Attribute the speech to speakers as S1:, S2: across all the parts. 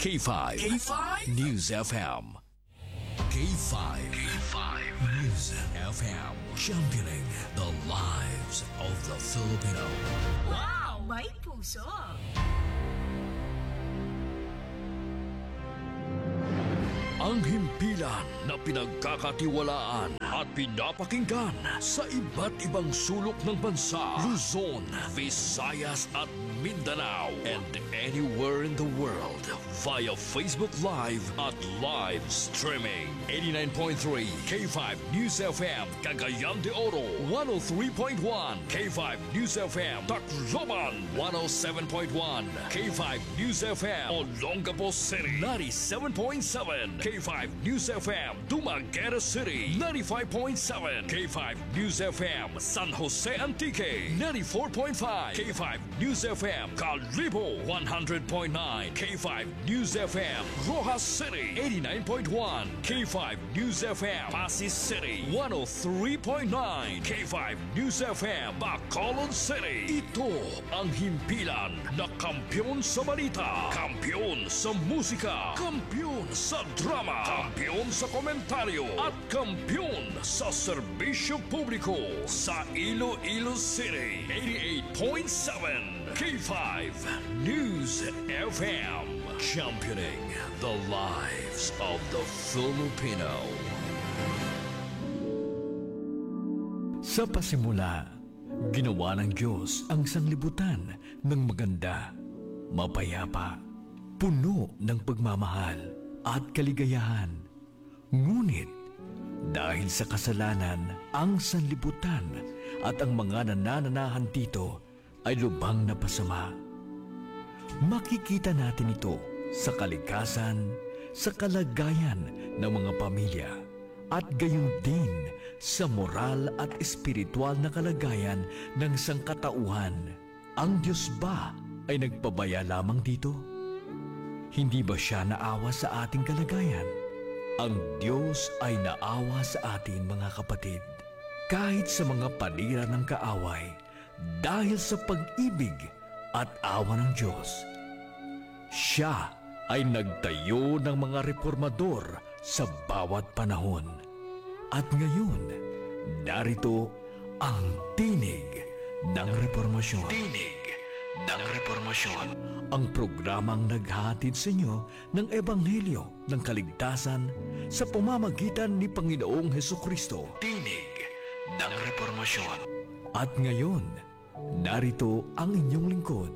S1: K5. K5 News FM. K5. K5 News FM. Championing the lives of the Filipino.
S2: Wow! May puso!
S1: Ang himpilan na pinagkakatiwalaan at pinapakinggan sa iba't ibang sulok ng bansa, Luzon, Visayas at Mindanao, and anywhere in the world via Facebook Live at live streaming. 89.3 K5 News FM Cagayan de Oro, 103.1 K5 News FM Tacloban, 107.1 K5 News FM Olongapo City, 97.7 K5 News FM Dumaguete City, 95.7 K5 News FM San Jose Antique, 94.5 K5 News FM Calibo, 100.9 K5 News FM Rojas City, 89.1 K5 News FM Pasig City, 103.9 K5 News FM Bacolod City. Ito ang himpilan na kampiyon sa balita, kampiyon sa musika, kampiyon sa drama, kampiyon sa komentaryo at kampiyon sa serbisyo publiko sa Iloilo City. 88.7 K5 News FM, championing the lives of the Filipino.
S3: Sa pasimula, ginawa ng Diyos ang sanglibutan ng maganda, mapayapa, puno ng pagmamahal at kaligayahan. Ngunit dahil sa kasalanan, ang sanlibutan at ang mga nanananahan dito ay lubhang napasama. Makikita natin ito sa kalikasan, sa kalagayan ng mga pamilya, at gayon din sa moral at espiritual na kalagayan ng sangkatauhan. Ang Diyos ba ay nagpabaya lamang dito? Hindi ba siya naawa sa ating kalagayan? Ang Diyos ay naawa sa atin, mga kapatid, kahit sa mga panira ng kaaway, dahil sa pag-ibig at awa ng Diyos. Siya ay nagtayo ng mga reformador sa bawat panahon. At ngayon, narito ang tinig ng reformasyon. Tinig ng reformasyon. Ang programang naghahatid sa inyo ng Ebanghelyo ng Kaligtasan sa pamamagitan ni Panginoong Hesukristo. Tinig ng reformasyon. At ngayon, narito ang inyong lingkod.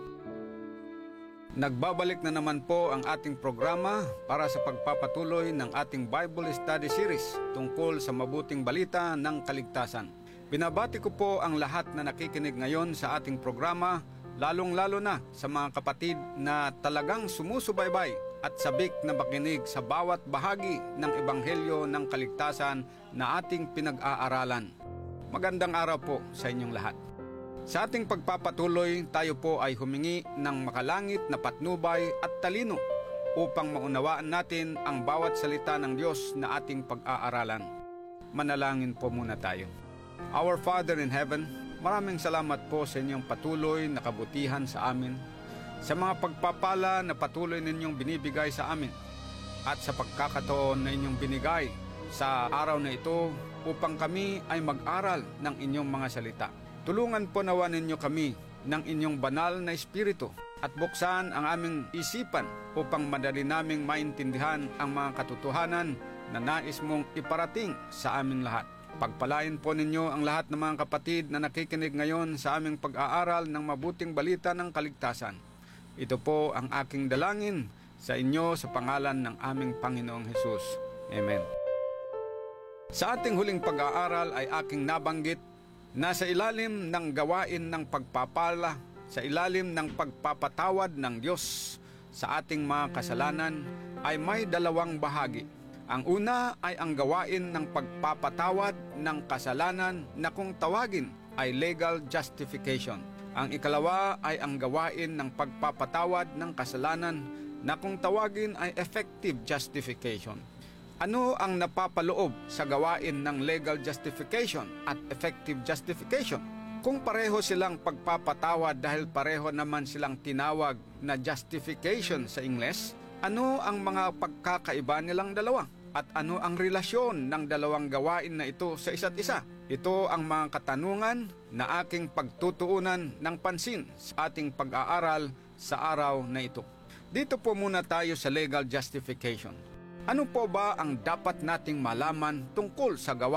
S4: Nagbabalik na naman po ang ating programa para sa pagpapatuloy ng ating Bible Study Series tungkol sa mabuting balita ng kaligtasan. Binabati ko po ang lahat na nakikinig ngayon sa ating programa, lalong-lalo na sa mga kapatid na talagang sumusubaybay at sabik na makinig sa bawat bahagi ng Ebanghelyo ng Kaligtasan na ating pinag-aaralan. Magandang araw po sa inyong lahat. Sa ating pagpapatuloy, tayo po ay humingi ng makalangit na patnubay at talino upang maunawaan natin ang bawat salita ng Diyos na ating pag-aaralan. Manalangin po muna tayo. Our Father in Heaven, maraming salamat po sa inyong patuloy na kabutihan sa amin, sa mga pagpapala na patuloy ninyong binibigay sa amin, at sa pagkakataon na inyong binigay sa araw na ito upang kami ay mag-aral ng inyong mga salita. Tulungan po nawa ninyo kami ng inyong banal na espiritu at buksan ang aming isipan upang madali naming maintindihan ang mga katotohanan na nais mong iparating sa aming lahat. Pagpalain po ninyo ang lahat ng mga kapatid na nakikinig ngayon sa aming pag-aaral ng mabuting balita ng kaligtasan. Ito po ang aking dalangin sa inyo sa pangalan ng aming Panginoong Hesus. Amen. Sa ating huling pag-aaral ay aking nabanggit na sa ilalim ng gawain ng pagpapala, sa ilalim ng pagpapatawad ng Diyos sa ating mga kasalanan ay may dalawang bahagi. Ang una ay ang gawain ng pagpapatawad ng kasalanan na kung tawagin ay legal justification. Ang ikalawa ay ang gawain ng pagpapatawad ng kasalanan na kung tawagin ay effective justification. Ano ang napapaloob sa gawain ng legal justification at effective justification? Kung pareho silang pagpapatawad dahil pareho naman silang tinawag na justification sa Ingles, Ano ang mga pagkakaiba nilang dalawa? At ano ang relasyon ng dalawang gawain na ito sa isa't isa? Ito ang mga katanungan na aking pagtutuunan ng pansin sa ating pag-aaral sa araw na ito. Dito po muna tayo sa legal justification. Ano po ba ang dapat nating malaman tungkol sa gawain